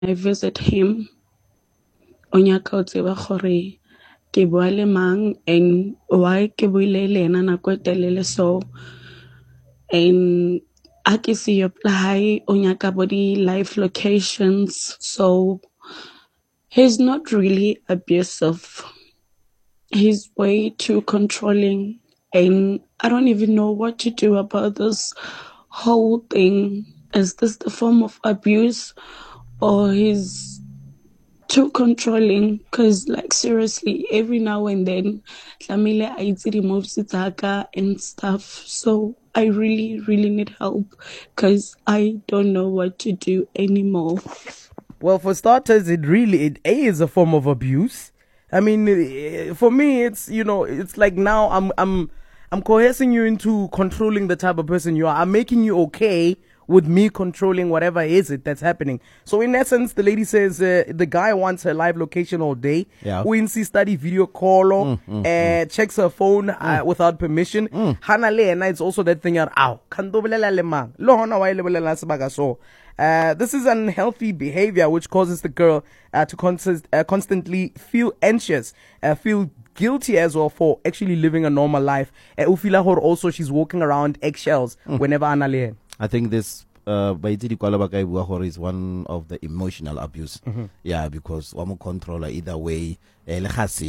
I visit him, o nyaka o tseba gore ke bua le mang and why ke buile le ena nako e telele so. And a ke se apply o nyaka bo di-live locations. So he's not really abusive. He's way too controlling. And I don't even know what to do about this whole thing. Is this the form of abuse or he's too controlling? Because like seriously, every now and then Tlamile I removes Itaka and stuff. So I really, really need help because I don't know what to do anymore. Well, for starters, it is a form of abuse. I mean, for me, it's like now I'm coercing you into controlling the type of person you are. I'm making you okay with me controlling whatever is it that's happening. So in essence, the lady says the guy wants her live location all day. Yeah. Wincy study video call, checks her phone without permission. Hanale, and it's also that thing out. Ow, this is unhealthy behavior which causes the girl to constantly feel anxious, feel guilty as well for actually living a normal life. Also, she's walking around eggshells whenever Anale. I think this is one of the emotional abuse. Yeah, because one controller either way. It's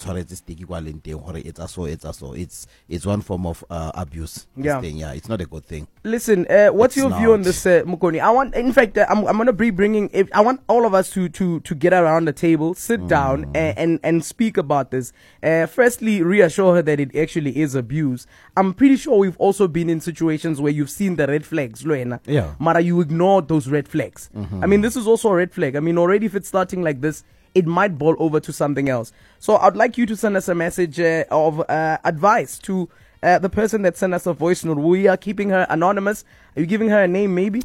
one form of abuse. Yeah. Yeah, it's not a good thing. Listen, what's your view on this, Mukoni? I'm going to be bringing. I want all of us to get around the table, sit down, and speak about this. Firstly, reassure her that it actually is abuse. I'm pretty sure we've also been in situations where you've seen the red flags, Loena. Yeah. Mara, you ignored those red flags. I mean, this is also a red flag. I mean, already if it's starting like this, it might boil over to something else. So I'd like you to send us a message of advice to the person that sent us a voice note. We are keeping her anonymous. Are you giving her a name, maybe?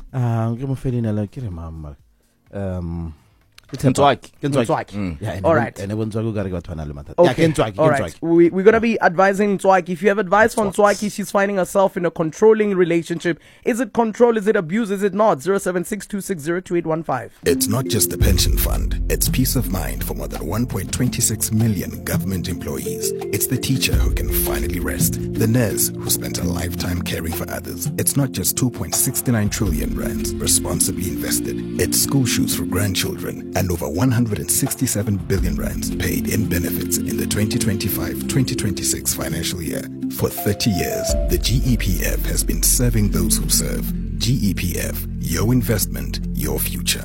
Kentwaki. Yeah, all right. Okay. All right. We're going to be advising Ntswaki. If you have advice from Ntswaki, she's finding herself in a controlling relationship. Is it control? Is it abuse? Is it not? 07626022815. It's not just the pension fund. It's peace of mind for more than 1.26 million government employees. It's the teacher who can finally rest. The nurse who spent a lifetime caring for others. It's not just 2.69 trillion rands responsibly invested. It's school shoes for grandchildren and over 167 billion rands paid in benefits in the 2025-2026 financial year. For 30 years, the GEPF has been serving those who serve. GEPF, your investment, your future.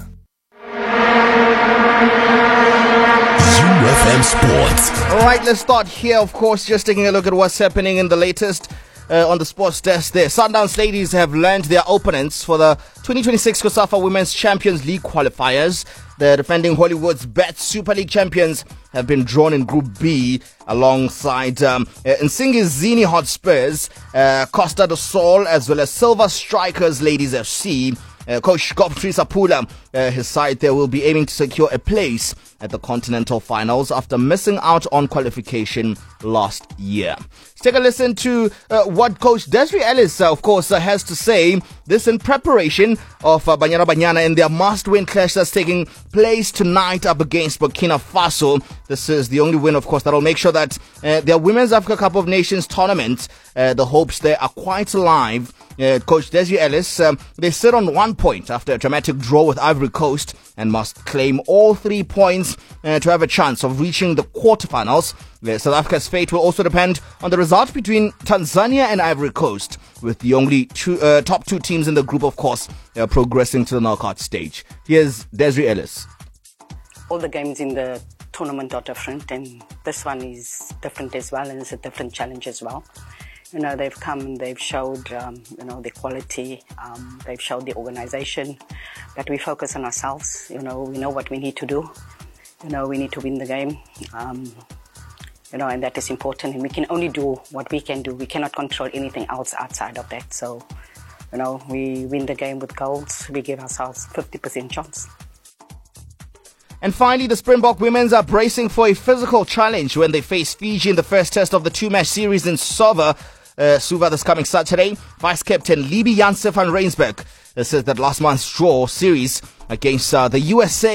UFM Sports. All right, let's start here, of course, just taking a look at what's happening in the latest on the sports desk there. Sundowns ladies have learned their opponents for the 2026 COSAFA Women's Champions League qualifiers. The defending Hollywood's Bet Super League champions have been drawn in Group B alongside Nsingizini Hotspurs, Costa do Sol, as well as Silver Strikers Ladies FC. Coach Godfrey Sapula, his side there will be aiming to secure a place at the Continental Finals after missing out on qualification last year. Let's take a listen to what Coach Desiree Ellis, of course, has to say. This in preparation of Banyana Banyana in their must-win clash that's taking place tonight up against Burkina Faso. This is the only win, of course, that will make sure that their Women's Africa Cup of Nations tournament, the hopes there are quite alive. Coach Desiree Ellis, they sit on 1 point after a dramatic draw with Ivory Coast and must claim all 3 points to have a chance of reaching the quarterfinals. South Africa's fate will also depend on the result between Tanzania and Ivory Coast, with the only top two teams in the group, of course, progressing to the knockout stage. Here's Desiree Ellis. All the games in the tournament are different, and this one is different as well, and it's a different challenge as well. You know, they've come and they've showed, the quality, they've showed the organization, but we focus on ourselves. You know, we know what we need to do. You know, we need to win the game, and that is important. And we can only do what we can do. We cannot control anything else outside of that. So, we win the game with goals. We give ourselves 50% chance. And finally, the Springbok women's are bracing for a physical challenge when they face Fiji in the first test of the two-match series in Suva this coming Saturday. Vice-captain Libby Janse van Rensburg says that last month's draw series against the USA